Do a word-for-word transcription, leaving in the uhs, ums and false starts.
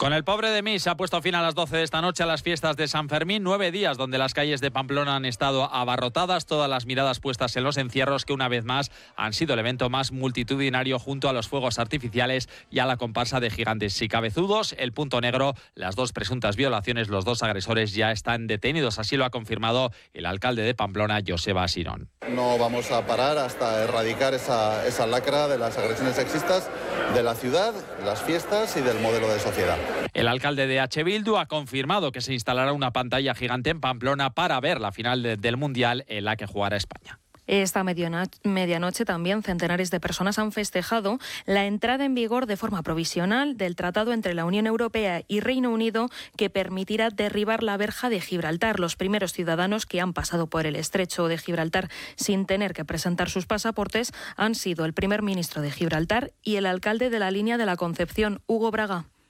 Con el pobre de mí se ha puesto fin a las doce de esta noche a las fiestas de San Fermín, nueve días donde las calles de Pamplona han estado abarrotadas, todas las miradas puestas en los encierros que una vez más han sido el evento más multitudinario junto a los fuegos artificiales y a la comparsa de gigantes y cabezudos. El punto negro, las dos presuntas violaciones, los dos agresores ya están detenidos, así lo ha confirmado el alcalde de Pamplona, Joseba Asirón. No vamos a parar hasta erradicar esa, esa lacra de las agresiones sexistas de la ciudad, las fiestas y del modelo de sociedad. El alcalde de H. Bildu ha confirmado que se instalará una pantalla gigante en Pamplona para ver la final de, del Mundial en la que jugará España. Esta medianoche también centenares de personas han festejado la entrada en vigor de forma provisional del tratado entre la Unión Europea y Reino Unido que permitirá derribar la verja de Gibraltar. Los primeros ciudadanos que han pasado por el estrecho de Gibraltar sin tener que presentar sus pasaportes han sido el primer ministro de Gibraltar y el alcalde de la Línea de la Concepción, Hugo Braga.